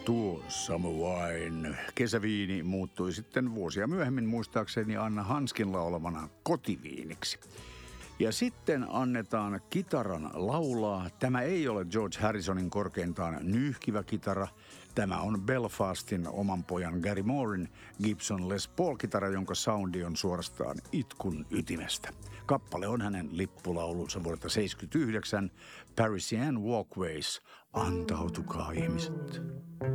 Tuo Summer Wine, kesäviini, muuttui sitten vuosia myöhemmin muistaakseni Anna Hanskin laulamana kotiviiniksi. Ja sitten annetaan kitaran laulaa. Tämä ei ole George Harrisonin korkeintaan nyyhkivä kitara. Tämä on Belfastin oman pojan Gary Mooren Gibson Les Paul-kitara, jonka soundi on suorastaan itkun ytimestä. Kappale on hänen lippulaulunsa vuodelta 1979, Parisian Walkways, antautukaa ihmiset.